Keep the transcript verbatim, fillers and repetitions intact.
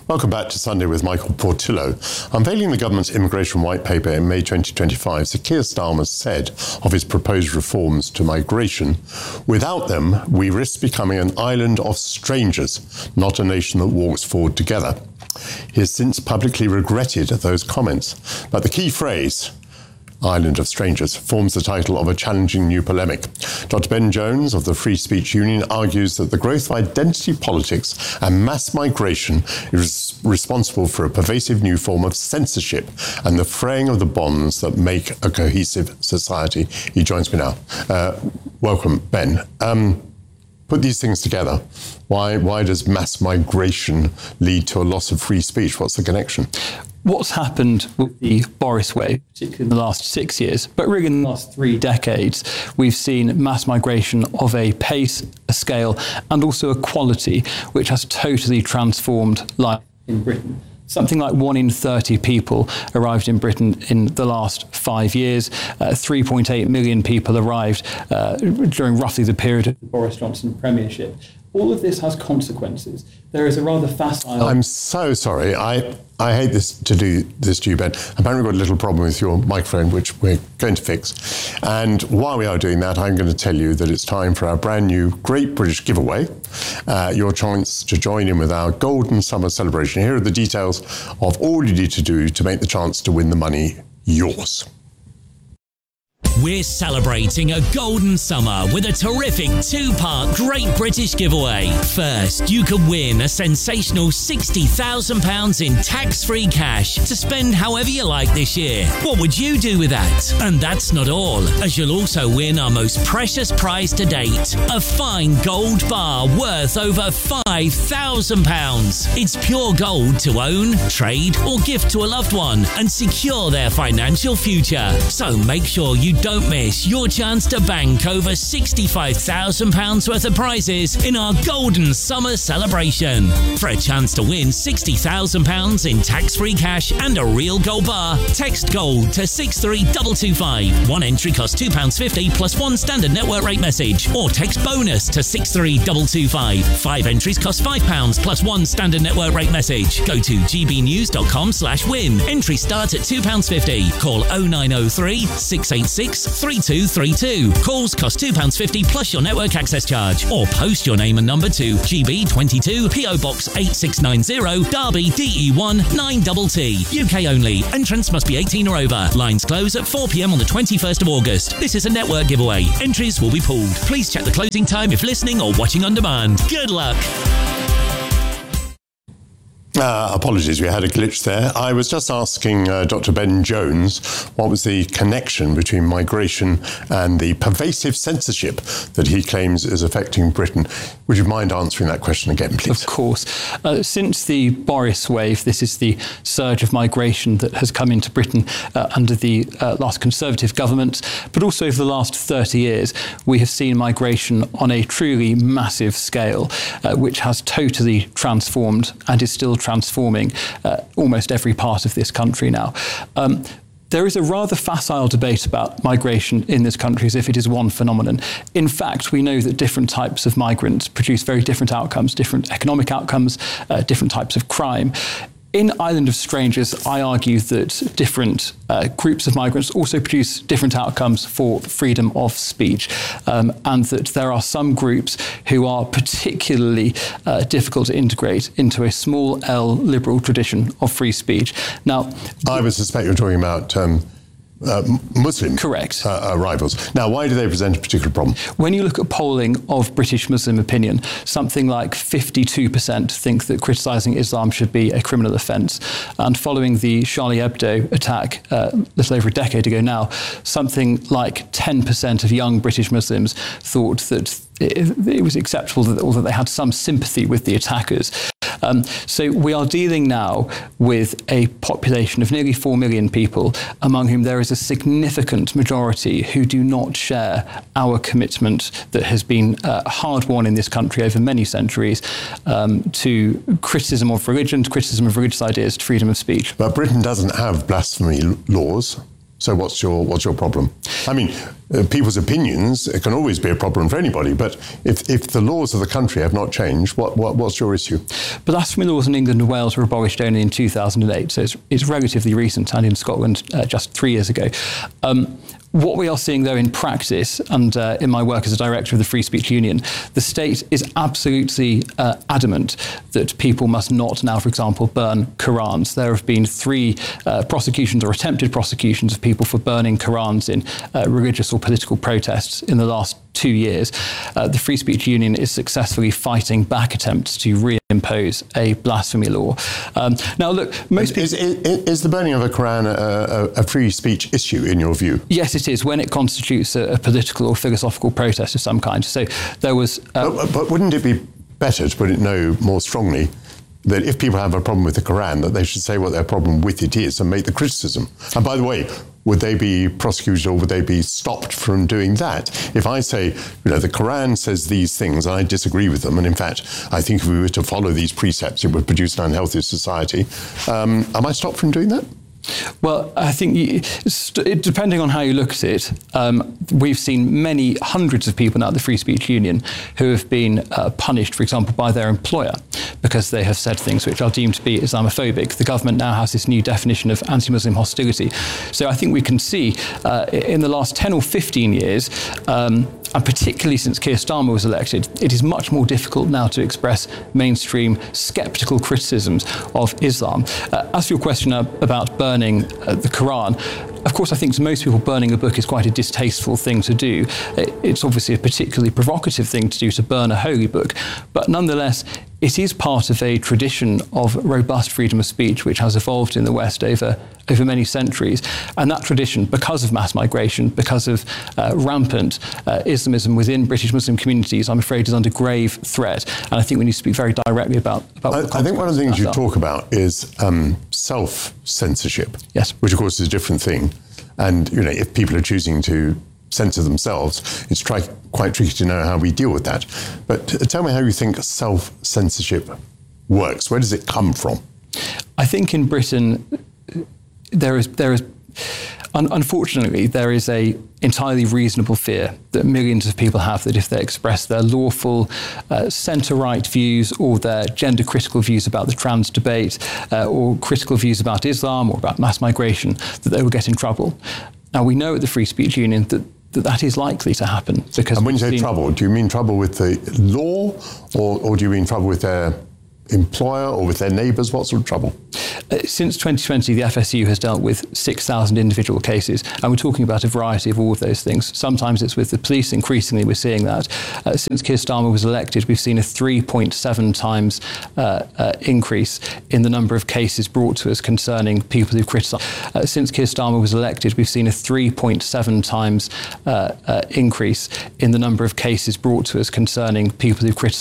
Welcome back to Sunday with Michael Portillo. Unveiling the government's immigration white paper in May twenty twenty-five, Sir Keir Starmer said of his proposed reforms to migration, "Without them, we risk becoming an island of strangers, not a nation that walks forward together." He has since publicly regretted those comments. But the key phrase, Island of Strangers, forms the title of a challenging new polemic. Doctor Ben Jones of the Free Speech Union argues that the growth of identity politics and mass migration is responsible for a pervasive new form of censorship and the fraying of the bonds that make a cohesive society. He joins me now. Uh, welcome, Ben. Um, put these things together. Why, why does mass migration lead to a loss of free speech? What's the connection? What's happened with the Boris wave, particularly in the last six years, but really in the last three decades, we've seen mass migration of a pace, a scale, and also a quality which has totally transformed life in Britain. Something like one in thirty people arrived in Britain in the last five years. Uh, three point eight million people arrived uh, during roughly the period of the Boris Johnson premiership. All of this has consequences. There is a rather facile... I'm so sorry. I, I hate this to do this to you, Ben. Apparently we've got a little problem with your microphone, which we're going to fix. And while we are doing that, I'm going to tell you that it's time for our brand new Great British Giveaway. Uh, your chance to join in with our Golden Summer celebration. Here are the details of all you need to do to make the chance to win the money yours. We're celebrating a golden summer with a terrific two-part Great British Giveaway. First, you could win a sensational sixty thousand pounds in tax-free cash to spend however you like this year. What would you do with that? And that's not all, as you'll also win our most precious prize to date, a fine gold bar worth over five thousand pounds. It's pure gold to own, trade, or gift to a loved one and secure their financial future. So make sure you don't miss your chance to bank over sixty-five thousand pounds worth of prizes in our Golden Summer celebration. For a chance to win sixty thousand pounds in tax-free cash and a real gold bar, text GOLD to six three two two five. One entry costs two pounds fifty plus one standard network rate message, or text BONUS to six three two two five. Five entries cost five pounds plus one standard network rate message. Go to gbnews.com slash win. Entry starts at two pounds fifty. Call oh nine oh three, six eight six, three two three two. Calls cost two pounds fifty plus your network access charge, or post your name and number to G B twenty-two P O Box eight six nine zero, Derby D E one nine T T. U K only. Entrance must be eighteen or over. Lines close at four p m on the twenty-first of August. This is a network giveaway. Entries will be pooled. Please check the closing time if listening or watching on demand. Good luck. Uh, apologies, we had a glitch there. I was just asking uh, Doctor Ben Jones what was the connection between migration and the pervasive censorship that he claims is affecting Britain. Would you mind answering that question again, please? Of course. Uh, since the Boris wave, this is the surge of migration that has come into Britain uh, under the uh, last Conservative government, but also over the last thirty years, we have seen migration on a truly massive scale, uh, which has totally transformed and is still transforming uh, almost every part of this country now. Um, There is a rather facile debate about migration in this country as if it is one phenomenon. In fact, we know that different types of migrants produce very different outcomes, different economic outcomes, uh, different types of crime. In Island of Strangers, I argue that different uh, groups of migrants also produce different outcomes for freedom of speech, um, and that there are some groups who are particularly uh, difficult to integrate into a small L liberal tradition of free speech. Now, I would suspect you're talking about um, Uh, Muslim Correct. Uh, arrivals. Now, why do they present a particular problem? When you look at polling of British Muslim opinion, something like fifty-two percent think that criticising Islam should be a criminal offence. And following the Charlie Hebdo attack uh, a little over a decade ago now, something like ten percent of young British Muslims thought that it, it was acceptable that, or that they had some sympathy with the attackers. Um, so we are dealing now with a population of nearly four million people, among whom there is a significant majority who do not share our commitment that has been uh, hard won in this country over many centuries um, to criticism of religion, to criticism of religious ideas, to freedom of speech. But Britain doesn't have blasphemy laws. So what's your what's your problem? I mean, uh, people's opinions, it can always be a problem for anybody, but if, if the laws of the country have not changed, what, what what's your issue? Blasphemy laws in England and Wales were abolished only in two thousand eight, so it's, it's relatively recent, and in Scotland uh, just three years ago. Um, What we are seeing, though, in practice, and uh, in my work as a director of the Free Speech Union, the state is absolutely uh, adamant that people must not now, for example, burn Qurans. There have been three uh, prosecutions or attempted prosecutions of people for burning Qurans in uh, religious or political protests in the last two years. Uh, the Free Speech Union is successfully fighting back attempts to reimpose a blasphemy law. Um, now, look, most is, people... Is, is the burning of a Quran a, a, a free speech issue, in your view? Yes, it is, when it constitutes a, a political or philosophical protest of some kind. So there was... Uh, but, but wouldn't it be better to put it no more strongly, that if people have a problem with the Quran, that they should say what their problem with it is and make the criticism? And by the way, would they be prosecuted or would they be stopped from doing that? If I say, you know, the Quran says these things and I disagree with them, and in fact, I think if we were to follow these precepts, it would produce an unhealthy society, um, am I stopped from doing that? Well, I think you, it, depending on how you look at it, um, we've seen many hundreds of people now at the Free Speech Union who have been uh, punished, for example, by their employer because they have said things which are deemed to be Islamophobic. The government now has this new definition of anti-Muslim hostility. So I think we can see uh, in the last ten or fifteen years, um, and particularly since Keir Starmer was elected, it is much more difficult now to express mainstream sceptical criticisms of Islam. Uh, as for your question uh, about burning uh, the Quran, of course, I think to most people burning a book is quite a distasteful thing to do. It's obviously a particularly provocative thing to do to burn a holy book, but nonetheless, it is part of a tradition of robust freedom of speech which has evolved in the West over, over many centuries. And that tradition, because of mass migration, because of uh, rampant uh, Islamism within British Muslim communities, I'm afraid is under grave threat. And I think we need to speak very directly about, about I, I think one of the things you talk about is um, self-censorship, yes, which of course is a different thing. And, you know, if people are choosing to censor themselves, it's tri- quite tricky to know how we deal with that. But tell me how you think self-censorship works. Where does it come from? I think in Britain, there is, there is, un- unfortunately, there is a entirely reasonable fear that millions of people have that if they express their lawful uh, centre-right views or their gender-critical views about the trans debate uh, or critical views about Islam or about mass migration, that they will get in trouble. Now, we know at the Free Speech Union that that, that is likely to happen. Because and when you say trouble, do you mean trouble with the law or, or do you mean trouble with their employer or with their neighbours? What sort of trouble? Uh, since twenty twenty, the F S U has dealt with six thousand individual cases, and we're talking about a variety of all of those things. Sometimes it's with the police. Increasingly, we're seeing that. Uh, since Keir Starmer was elected, we've seen a three point seven times uh, uh, increase in the number of cases brought to us concerning people who criticise. Uh, since Keir Starmer was elected, we've seen a three point seven times uh, uh, increase in the number of cases brought to us concerning people who criticise